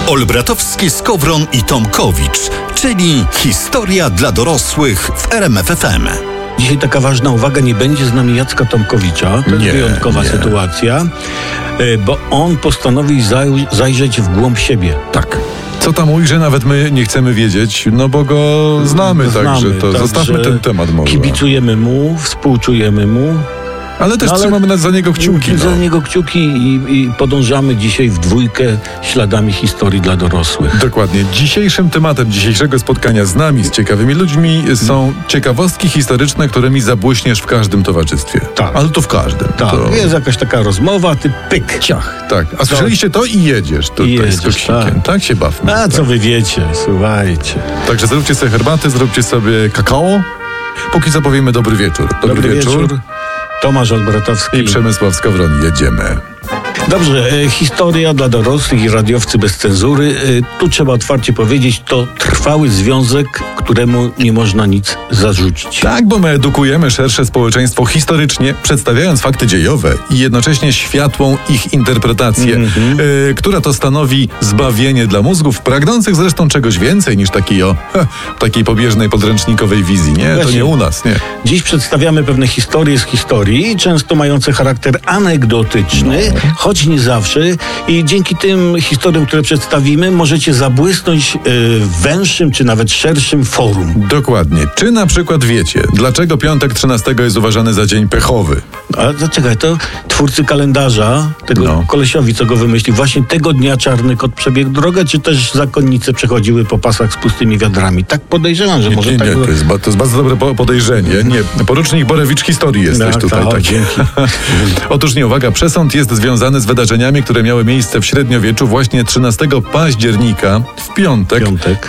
Olbratowski, Skowron i Tomkowicz, czyli historia dla dorosłych w RMF FM. Dzisiaj taka ważna uwaga, nie będzie z nami Jacka Tomkowicza. To jest wyjątkowa sytuacja, bo on postanowił zajrzeć w głąb siebie. Tak. Co tam ujrzy, nawet my nie chcemy wiedzieć, no bo go znamy, także zostawmy ten temat może. Kibicujemy mu, współczujemy mu. Ale też trzymamy za niego kciuki. Za niego kciuki i podążamy dzisiaj w dwójkę śladami historii dla dorosłych. Dokładnie. Dzisiejszym tematem dzisiejszego spotkania z nami, z ciekawymi ludźmi są ciekawostki historyczne, którymi zabłyśniesz w każdym towarzystwie. Tak. Ale to w każdym. Tak. To... Jest jakaś taka rozmowa, ty pyk. Ciach. Tak. A słyszeliście to i jedziesz. Z koksikiem. Tak się bawmy. A co wy wiecie, słuchajcie. Także zróbcie sobie herbatę, zróbcie sobie kakao. Póki co powiemy dobry wieczór. Dobry wieczór. Tomasz Olbratowski i Przemysław Skowron. Jedziemy. Dobrze, historia dla dorosłych i radiowcy bez cenzury. Tu trzeba otwarcie powiedzieć, to trwały związek, któremu nie można nic zarzucić. Tak, bo my edukujemy szersze społeczeństwo historycznie, przedstawiając fakty dziejowe i jednocześnie światłą ich interpretację, która to stanowi zbawienie dla mózgów, pragnących zresztą czegoś więcej niż takiej pobieżnej podręcznikowej wizji. Nie, właśnie, to nie u nas, nie. Dziś przedstawiamy pewne historie z historii, często mające charakter anegdotyczny, choć nie zawsze, i dzięki tym historiom, które przedstawimy, możecie zabłysnąć w węższym czy nawet szerszym forum. Dokładnie. Czy na przykład wiecie, dlaczego piątek 13 jest uważany za dzień pechowy? Ale zaczekaj, to twórcy kalendarza, tego kolesiowi, co go wymyślił, właśnie tego dnia czarny kot przebiegł drogę, czy też zakonnice przechodziły po pasach z pustymi wiadrami? Tak podejrzewam, że może tak... To jest bardzo dobre podejrzenie. Nie, porucznik Borewicz historii jesteś tutaj. Dzięki. Otóż nie, uwaga, przesąd jest związany z wydarzeniami, które miały miejsce w średniowieczu właśnie 13 października w piątek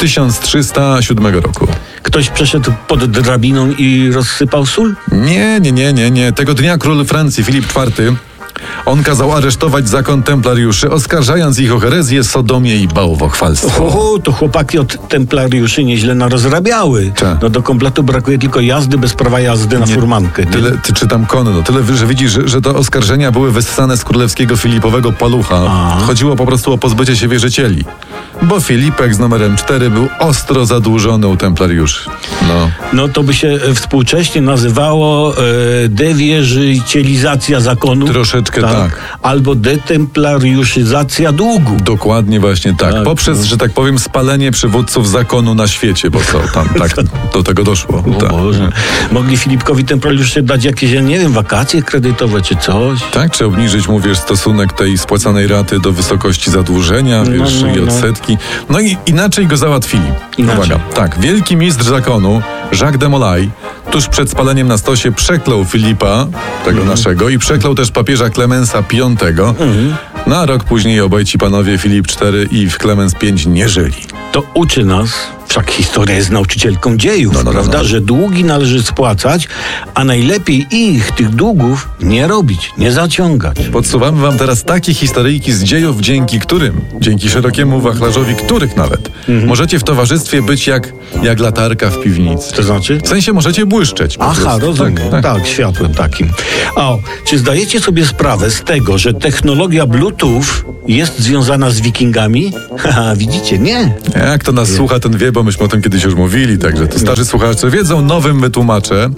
1307 roku. Ktoś przeszedł pod drabiną i rozsypał sól? Nie. Tego dnia król Francji Filip IV on kazał aresztować zakon templariuszy, oskarżając ich o herezję, sodomię i bałwochwalstwo. To chłopaki od templariuszy nieźle narozrabiały. No do kompletu brakuje tylko jazdy bez prawa jazdy na furmankę. Czytam konno. Tyle, że widzisz, że te oskarżenia były wyssane z królewskiego Filipowego palucha. Chodziło po prostu o pozbycie się wierzycieli. Bo Filipek z numerem 4 był ostro zadłużony u templariuszy. No to by się współcześnie nazywało dewierzycielizacja zakonu. Troszeczkę tak. Albo detemplariuszyzacja długu. Dokładnie właśnie tak. Poprzez, że tak powiem, spalenie przywódców zakonu na świecie, bo co tam tak do tego doszło. Boże. Mogli Filipkowi templariusze dać jakieś, wakacje kredytowe czy coś? Tak, czy obniżyć, stosunek tej spłacanej raty do wysokości zadłużenia, i odsetki. No i inaczej go załatwili. Uwaga. Tak, wielki mistrz zakonu, Jacques de Molay, tuż przed spaleniem na stosie przeklął Filipa, tego naszego, i przeklął też papieża Klemensa V. A rok później obaj ci panowie, Filip IV i Klemens V, nie żyli. To uczy nas, wszak historia jest nauczycielką dziejów, prawda? Że długi należy spłacać, a najlepiej tych długów nie robić, nie zaciągać. Podsuwamy wam teraz takie historyjki z dziejów, dzięki szerokiemu wachlarzowi których nawet możecie w towarzystwie być jak latarka w piwnicy. To znaczy? W sensie możecie błyszczeć. Rozumiem. Tak, światłem takim. Czy zdajecie sobie sprawę z tego, że technologia Bluetooth jest związana z wikingami? Widzicie, nie. Jak to nas słucha, ten wie, bo myśmy o tym kiedyś już mówili, także to starzy słuchacze wiedzą, nowym wytłumaczę.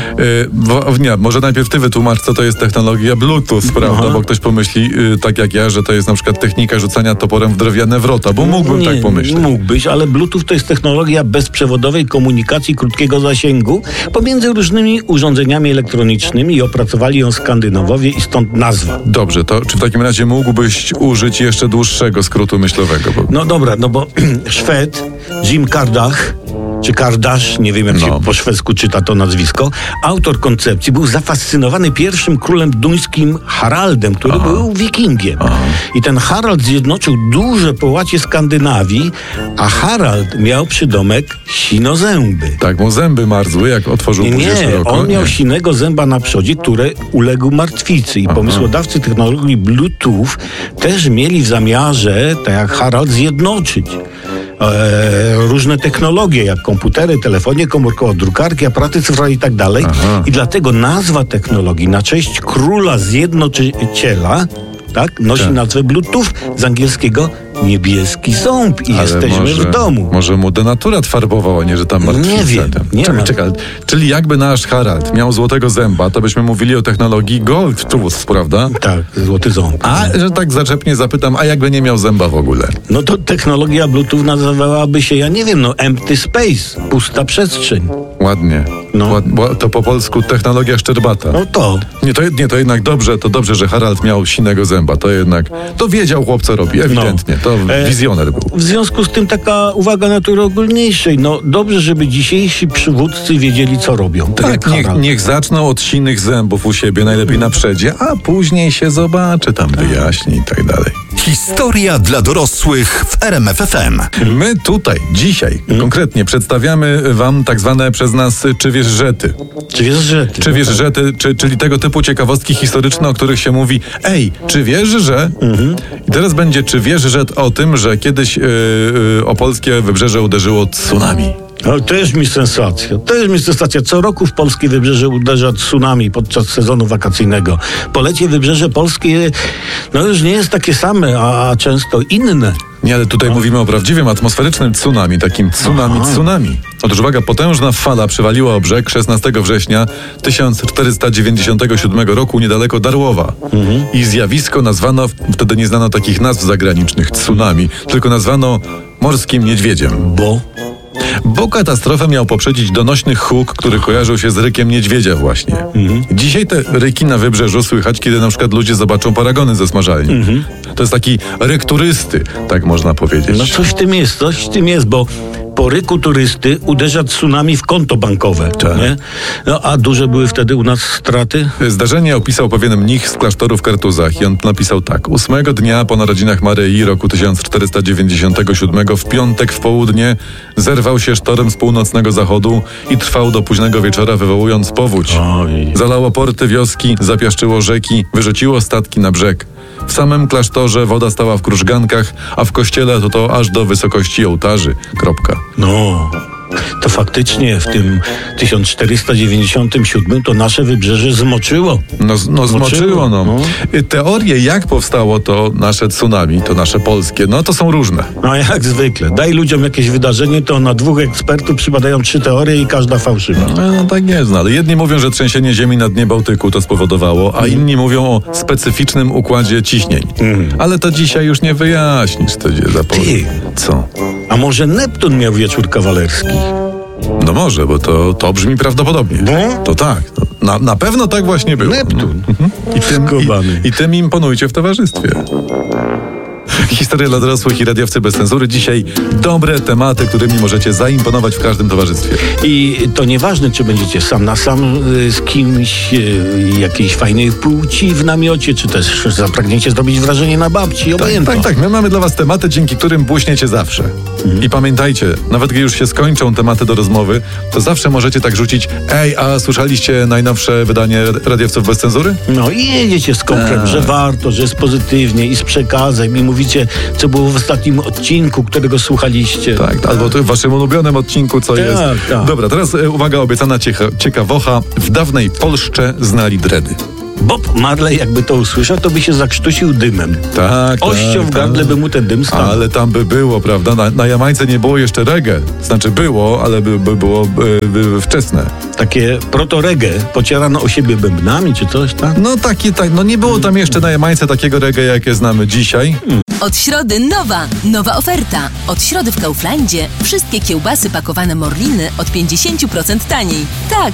Może najpierw ty wytłumacz, co to jest technologia Bluetooth, prawda? Bo ktoś pomyśli, tak jak ja, że to jest na przykład technika rzucania toporem w drewniane wrota, bo mógłbym tak pomyśleć. Mógłbyś, ale Bluetooth to jest technologia bezprzewodowej komunikacji krótkiego zasięgu pomiędzy różnymi urządzeniami elektronicznymi i opracowali ją Skandynawowie i stąd nazwa. Dobrze, to czy w takim razie mógłbyś użyć jeszcze dłuższego skrótu myślowego? No dobra, bo Szwed Jim Kardach, czy Kardasz, nie wiem jak się po szwedzku czyta to nazwisko, autor koncepcji, był zafascynowany pierwszym królem duńskim Haraldem, który był wikingiem. I ten Harald zjednoczył duże połacie Skandynawii, a Harald miał przydomek Sinozęby. Tak, mu zęby marzły, jak otworzył buzię szeroko. On miał sinego zęba na przodzie, który uległ martwicy. I pomysłodawcy technologii Bluetooth też mieli w zamiarze, tak jak Harald, zjednoczyć różne technologie, jak komputery, telefony komórkowe, drukarki, aparaty cyfrowe i tak dalej. I dlatego nazwa technologii na cześć króla zjednoczyciela nosi nazwę Bluetooth, z angielskiego niebieski ząb i jesteśmy w domu. Może mu denaturat farbował, a nie, że tam martwica. Nie wiem. Czekaj. Czyli jakby nasz Harald miał złotego zęba, to byśmy mówili o technologii Gold Tooth, prawda? Tak, złoty ząb. A, że tak zaczepnie zapytam, a jakby nie miał zęba w ogóle? No to technologia Bluetooth nazywałaby się, ja nie wiem, empty space, pusta przestrzeń. Ładnie. No. To po polsku technologia szczerbata. No to. To jednak dobrze, że Harald miał sinego zęba. To wiedział chłop, co robi, ewidentnie. To wizjoner był. W związku z tym taka uwaga natury ogólniejszej. No dobrze, żeby dzisiejsi przywódcy wiedzieli, co robią. Tak, niech zaczną od sinych zębów u siebie, najlepiej na przedzie, a później się zobaczy, tam wyjaśni i tak dalej. Historia dla dorosłych w RMF FM. My tutaj, dzisiaj, konkretnie przedstawiamy wam tak zwane przez nas czy wiesz żety. Czy wiesz żety, czyli tego typu ciekawostki historyczne, o których się mówi, czy wiesz, że... I teraz będzie, czy wiesz, że o tym, że kiedyś o polskie wybrzeże uderzyło tsunami. No, to jest mi sensacja. Co roku w polskie wybrzeże uderza tsunami podczas sezonu wakacyjnego. Polecie wybrzeże polskie już nie jest takie same, a często inne. Nie, ale tutaj mówimy o prawdziwym atmosferycznym tsunami, takim tsunami. Otóż uwaga, potężna fala przywaliła o brzeg 16 września 1497 roku niedaleko Darłowa. I zjawisko nazwano, wtedy nie znano takich nazw zagranicznych, tsunami, tylko nazwano morskim niedźwiedziem. Bo katastrofę miał poprzedzić donośny huk, który kojarzył się z rykiem niedźwiedzia właśnie. Dzisiaj te ryki na wybrzeżu słychać, kiedy na przykład ludzie zobaczą paragony ze smażalni. To jest taki ryk turysty, tak można powiedzieć. No coś w tym jest, bo po ryku turysty uderza tsunami w konto bankowe. Tak. Nie? No a duże były wtedy u nas straty? Zdarzenie opisał pewien mnich z klasztoru w Kartuzach i on napisał tak. 8 dnia po narodzinach Maryi roku 1497 w piątek w południe zerwał się sztorm z północnego zachodu i trwał do późnego wieczora, wywołując powódź. Zalało porty wioski, zapiaszczyło rzeki, wyrzuciło statki na brzeg. W samym klasztorze woda stała w krużgankach, a w kościele to aż do wysokości ołtarzy. No, to faktycznie w tym 1497 to nasze wybrzeże zmoczyło. Zmoczyło. Teorie, jak powstało to nasze tsunami, to nasze polskie, to są różne. No jak zwykle. Daj ludziom jakieś wydarzenie, to na 2 ekspertów przypadają 3 teorie i każda fałszywa. Tak jest, ale jedni mówią, że trzęsienie ziemi na dnie Bałtyku to spowodowało, a inni mówią o specyficznym układzie ciśnień. Ale to dzisiaj już nie wyjaśnisz, to gdzie zapomnij. Co? A może Neptun miał wieczór kawalerski? No może, bo to brzmi prawdopodobnie. To tak. Na pewno tak właśnie było. Neptun. I tym imponujcie w towarzystwie. Historia dla dorosłych i radiowcy bez cenzury. Dzisiaj dobre tematy, którymi możecie zaimponować w każdym towarzystwie. I to nieważne, czy będziecie sam na sam z kimś jakiejś fajnej płci w namiocie, czy też zapragniecie zrobić wrażenie na babci. Obojętnie. Tak. My mamy dla was tematy, dzięki którym błyśniecie zawsze. I pamiętajcie, nawet gdy już się skończą tematy do rozmowy, to zawsze możecie tak rzucić: a słyszeliście najnowsze wydanie radiowców bez cenzury? No i jedziecie z konkretem, że warto, że jest pozytywnie i z przekazem i mówicie, co było w ostatnim odcinku, którego słuchaliście. Tak, albo w waszym ulubionym odcinku, co jest. Tak. Dobra, teraz uwaga, obiecana ciekawocha. W dawnej Polsce znali dredy. Bob Marley, jakby to usłyszał, to by się zakrztusił dymem. Tak. Ością w gardle by mu ten dym stał. Ale tam by było, prawda? Na Jamajce nie było jeszcze reggae. Znaczy było, ale by było wczesne. Takie proto-reggae, pocierano o siebie bębnami czy coś, tak? Nie było tam jeszcze na Jamajce takiego reggae, jakie znamy dzisiaj. Od środy nowa oferta. Od środy w Kauflandzie wszystkie kiełbasy pakowane Morliny od 50% taniej. Tak,